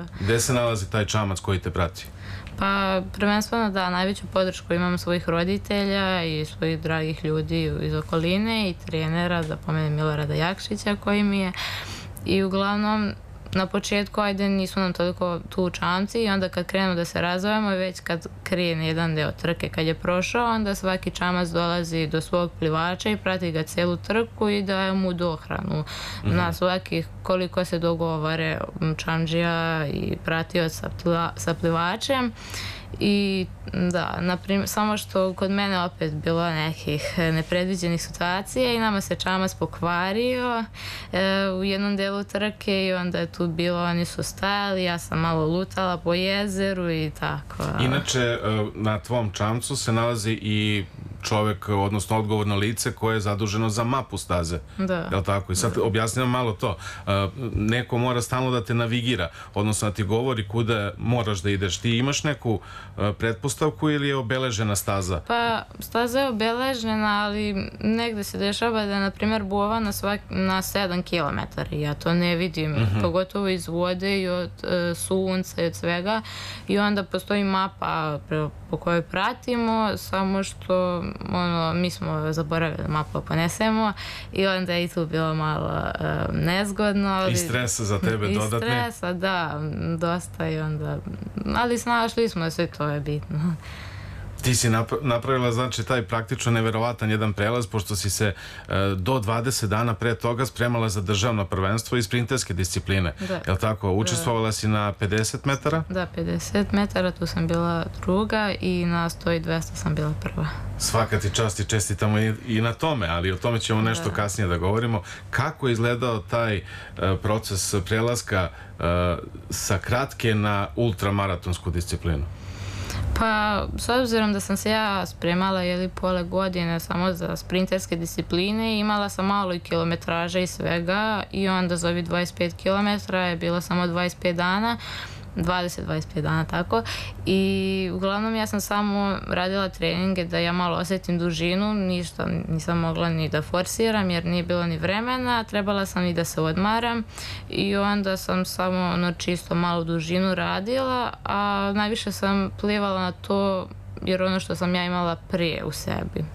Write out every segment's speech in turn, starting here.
da. Gde se nalazi taj čamac koji te prati? Pa prvenstveno da, najveću podršku imam svojih roditelja i svojih dragih ljudi iz okoline i trenera, da pomenem Milorada Jakšića koji mi je. I uglavnom na početku, ajde, nisu nam toliko tu čamci i onda kad krenu da se razvojamo, već kad krene jedan deo trke, kad je prošao, onda svaki čamac dolazi do svog plivača i prati ga celu trku i daje mu dohranu. Na svakih koliko se dogovore čamdžija i pratioc sa plivačem. I da, naprimjer, samo što kod mene opet bilo nekih nepredviđenih situacija i nama se čamac pokvario u jednom delu trke i onda je tu bilo, oni su stajali, ja sam malo lutala po jezeru i tako. Inače, na tvom čamcu se nalazi i čovek, odnosno odgovorno lice koje je zaduženo za mapu staze. Da. Je li tako? I sad objasnivam malo to. Neko mora stalno da te navigira, odnosno da ti govori kuda moraš da ideš. Ti imaš neku pretpostavku ili je obeležena staza? Pa, staza je obeležena, ali negde se dešava da, na primjer, buva na 7 km. Ja to ne vidim, pogotovo iz vode i od sunca i od svega. I onda postoji mapa po kojoj pratimo, samo što mi smo zaboravili mapu ponesemo i onda je i tu bilo malo nezgodno. I stresa za tebe dodatni? I stresa, da, dosta i onda, ali snašli smo se, to je bitno. Ti si napravila, znači, taj praktično neverovatan jedan prelaz, pošto si se do 20 dana pre toga spremala za državno prvenstvo i sprinterske discipline. Da. Je li tako? Učestvovala si na 50 metara? Da, 50 metara, tu sam bila druga i na 100 i 200 sam bila prva. Svaka ti čast i čestitamo i na tome, ali o tome ćemo nešto kasnije da govorimo. Kako je izgledao taj proces prelaska sa kratke na ultramaratonsku disciplinu? Pa, s obzirom da sam se ja spremala pola godine samo za sprinterske discipline, imala sam malo i kilometraža i svega i onda za ovih 25 km je bilo samo 25 dana, 20-25 dana, tako. I uglavnom ja sam samo radila treninge da ja malo osjetim dužinu, ništa nisam mogla ni da forsiram jer nije bilo ni vremena, trebala sam i da se odmaram i onda sam samo čisto malu dužinu radila, a najviše sam plivala na to jer ono što sam ja imala prije u sebi.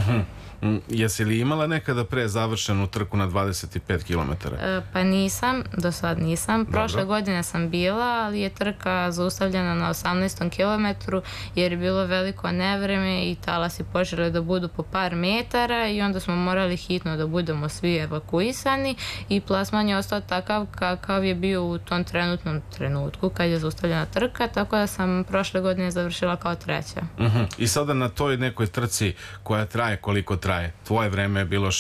Jesi li imala nekada pre završenu trku na 25 km? Pa nisam, do sad nisam. Prošle godine sam bila, ali je trka zaustavljena na 18 km jer je bilo veliko nevreme i talasi počeli da budu po par metara i onda smo morali hitno da budemo svi evakuisani i plasman je ostao takav kakav je bio u tom trenutnom trenutku kad je zaustavljena trka, tako da sam prošle godine završila kao treća. I sada na toj nekoj trci koja traje koliko traje, tvoje vreme je bilo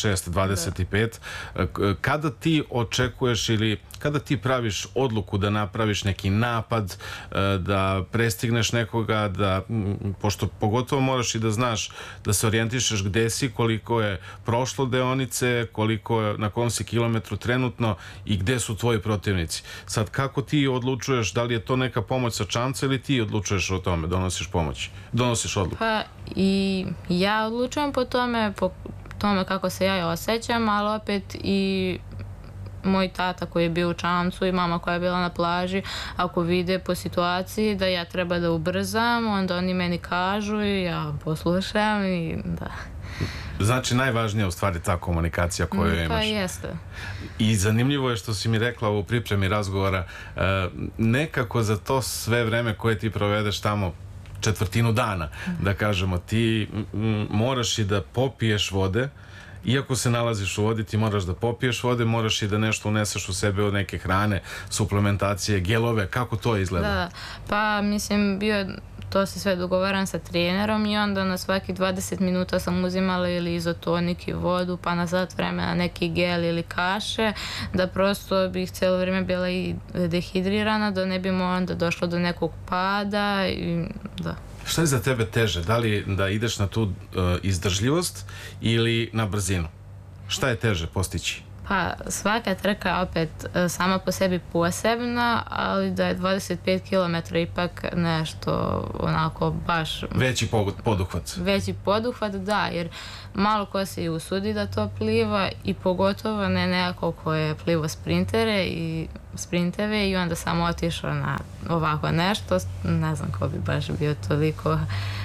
6:25. Kada ti očekuješ ili kada ti praviš odluku da napraviš neki napad, da prestigneš nekoga, pošto pogotovo moraš i da znaš, da se orijentišeš gde si, koliko je prošlo deonice, na kom si kilometru trenutno i gde su tvoji protivnici. Sad, kako ti odlučuješ, da li je to neka pomoć sa čamca ili ti odlučuješ o tome, donosiš odluku? Pa i ja odlučujem po tome kako se ja osjećam, ali opet i moj tata koji je bio u čamcu i mama koja je bila na plaži, ako vide po situaciji da ja treba da ubrzam, onda oni meni kažu i ja poslušam i da. Znači, najvažnija u stvari ta komunikacija koju imaš. Pa jeste. I zanimljivo je što si mi rekla u pripremi razgovora, nekako za to sve vreme koje ti provedeš tamo, četvrtinu dana, da kažemo, ti moraš i da popiješ vode, iako se nalaziš u vodi, ti moraš da popiješ vode, moraš i da nešto uneseš u sebe od neke hrane, suplementacije, gelove, kako to izgleda? Da, pa mislim, to se sve dogovaram sa trenerom i onda na svaki 20 minuta sam uzimala ili izotonik i vodu, pa na sat vremena neki gel ili kaše, da prosto bih cijelo vrijeme bila i dehidrirana, da ne bi onda došlo do nekog pada i da. Šta je za tebe teže? Da li da ideš na tu izdržljivost ili na brzinu? Šta je teže postići? Pa svaka trka opet sama po sebi posebna, ali da je 25 km ipak nešto onako baš... Veći poduhvat. Veći poduhvat, da, jer malo ko se i usudi da to pliva i pogotovo ne nekako ko je plivo sprinteve i onda samo otišao na ovako nešto, ne znam ko bi baš bio toliko...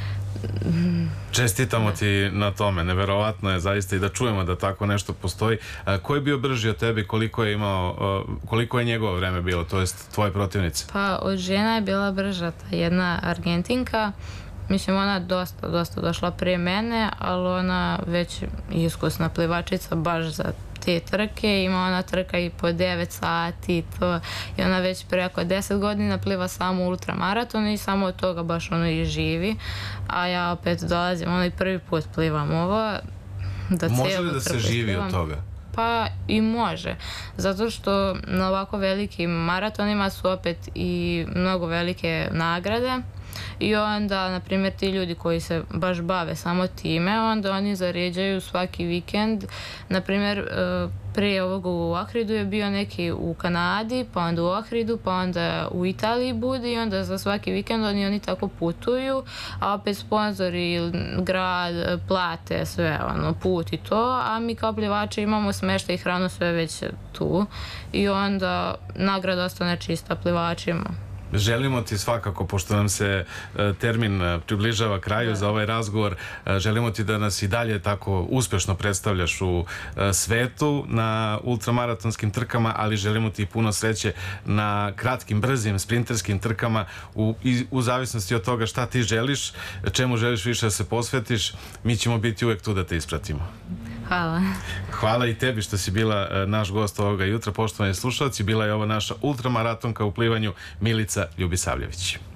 Čestitamo ti na tome, neverovatno je zaista i da čujemo da tako nešto postoji. Ko je bio brži od tebi, koliko je njegovo vreme bilo, to jest tvoje protivnice? Pa od žena je bila brža ta jedna Argentinka, mislim ona dosta došla prije mene, ali ona već iskusna plivačica baš za te trke, ima ona trka i po 9 sati i to, i ona već preko 10 godina pliva samo ultramaraton i samo od toga baš ono i živi, a ja opet dolazim, ono i prvi put plivam ovo. Može li da se živi od toga? Pa i može, zato što na ovako velikim maratonima su opet i mnogo velike nagrade i onda, na primjer, ti ljudi koji se baš bave samo time, onda oni zaređaju svaki vikend. Na primjer, prije ovog u Ohridu je bio neki u Kanadi, pa onda u Ohridu, pa onda u Italiji bude i onda za svaki vikend oni tako putuju, a opet sponzori, grad plate sve, ono, put i to, a mi kao plivači imamo smještaj i hranu sve već tu i onda nagrada ostane čista plivačima. Želimo ti svakako, pošto nam se termin približava kraju za ovaj razgovor, želimo ti da nas i dalje tako uspješno predstavljaš u svetu na ultramaratonskim trkama, ali želimo ti puno sreće na kratkim, brzim, sprinterskim trkama u zavisnosti od toga šta ti želiš, čemu želiš više da se posvetiš, mi ćemo biti uvek tu da te ispratimo. Hvala. Hvala i tebi što si bila naš gost ovoga jutra, poštovani slušalci. Bila je ovo naša ultramaratonka u plivanju Milica Ljubisavljević.